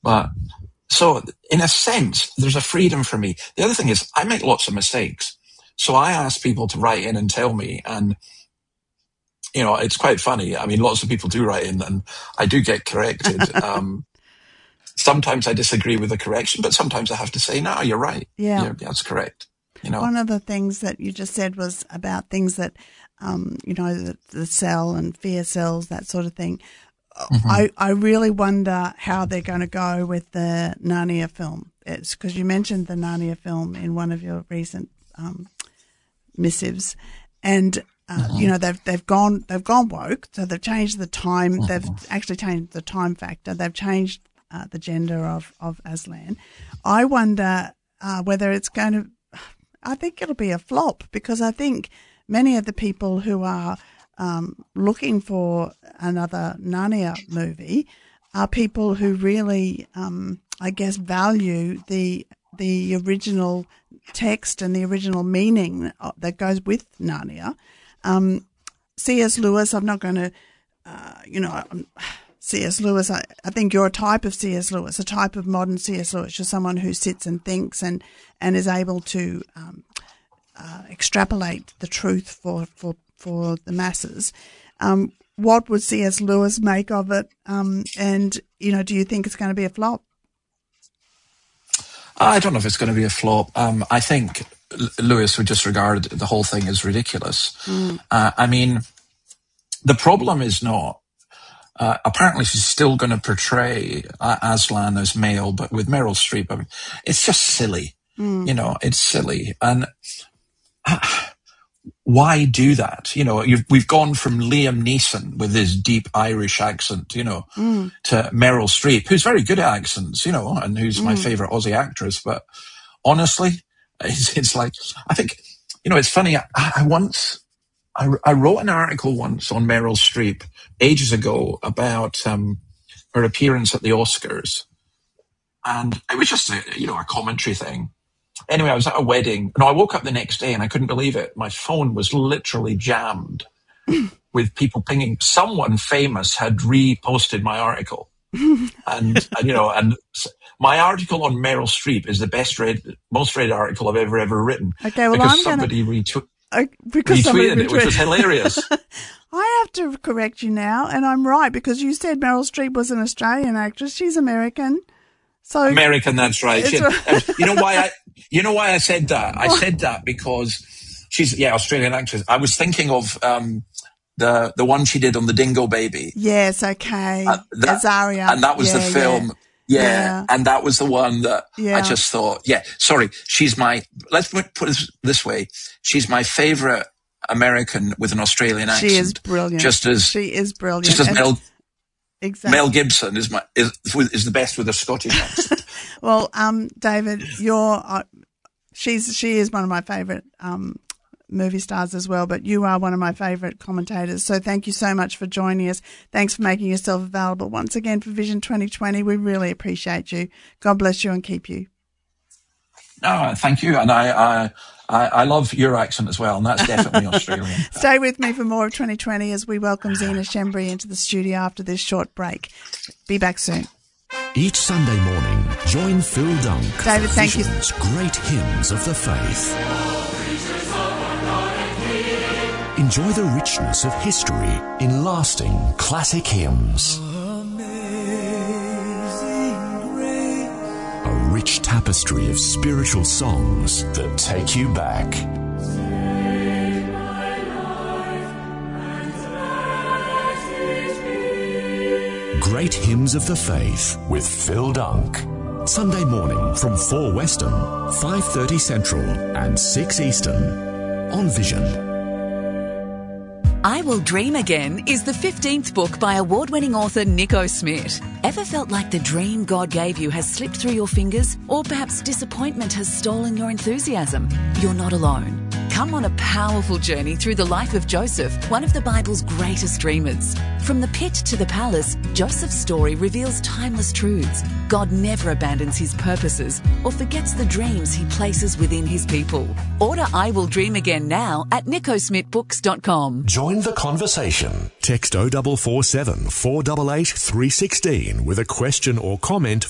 But so in a sense, there's a freedom for me. The other thing is I make lots of mistakes. So I ask people to write in and tell me, and it's quite funny. I mean, lots of people do write in and I do get corrected. Sometimes I disagree with the correction, but sometimes I have to say, no, you're right. Yeah. That's correct. One of the things that you just said was about things that, the cell and fear cells, that sort of thing. Mm-hmm. I really wonder how they're going to go with the Narnia film. It's because you mentioned the Narnia film in one of your recent missives, and they've gone woke, so they've changed the time. Mm-hmm. They've actually changed the time factor. They've changed the gender of Aslan. I wonder whether it's going to. I think it'll be a flop, because I think many of the people who are looking for another Narnia movie are people who really, value the original text and the original meaning that goes with Narnia. C.S. Lewis, I'm not going to, C.S. Lewis, I think you're a type of C.S. Lewis, a type of modern C.S. Lewis. You're someone who sits and thinks and is able to extrapolate the truth for the masses. What would C.S. Lewis make of it? Do you think it's going to be a flop? I don't know if it's going to be a flop. I think Lewis would just regard the whole thing as ridiculous. I mean, the problem is not. Apparently, she's still going to portray Aslan as male, but with Meryl Streep. I mean, it's just silly. It's silly. And why do that? We've gone from Liam Neeson with his deep Irish accent, to Meryl Streep, who's very good at accents, and who's my favorite Aussie actress. But honestly, it's like, I think, it's funny. I wrote an article once on Meryl Streep ages ago about her appearance at the Oscars. And it was just a commentary thing. Anyway, I was at a wedding, and I woke up the next day and I couldn't believe it. My phone was literally jammed with people pinging. Someone famous had reposted my article. and my article on Meryl Streep is the most read article I've ever written. Okay, well, because somebody retweeted it, which was hilarious. I have to correct you now, and I'm right, because you said Meryl Streep was an Australian actress. She's American. So American, that's right. You know why I said that? I said that because she's Australian actress. I was thinking of the one she did on the Dingo Baby. Yes, okay. Azaria. And that was the film. Yeah. And that was the one that I just thought, sorry, let's put it this way. She's my favorite American with an Australian accent. She is brilliant. She is brilliant. Just as Mel Gibson is the best with a Scottish accent. Well, David, she is one of my favourite movie stars as well, but you are one of my favourite commentators. So thank you so much for joining us. Thanks for making yourself available once again for Vision 2020. We really appreciate you. God bless you and keep you. Oh, thank you. And I love your accent as well, and that's definitely Australian. Stay with me for more of 2020 as we welcome Zena Shembri into the studio after this short break. Be back soon. Each Sunday morning, join Phil Dunk. David, thank you. Great Hymns of the Faith. Enjoy the richness of history in lasting classic hymns. A rich tapestry of spiritual songs that take you back. Great Hymns of the Faith with Phil Dunk. Sunday morning from 4 Western, 5:30 Central and 6 Eastern on Vision. I Will Dream Again is the 15th book by award-winning author Nico Smith. Ever felt like the dream God gave you has slipped through your fingers? Or perhaps disappointment has stolen your enthusiasm? You're not alone. Come on a powerful journey through the life of Joseph, one of the Bible's greatest dreamers. From the pit to the palace, Joseph's story reveals timeless truths. God never abandons his purposes or forgets the dreams he places within his people. Order I Will Dream Again now at nicosmithbooks.com. Join the conversation. Text 0447 488 316 with a question or comment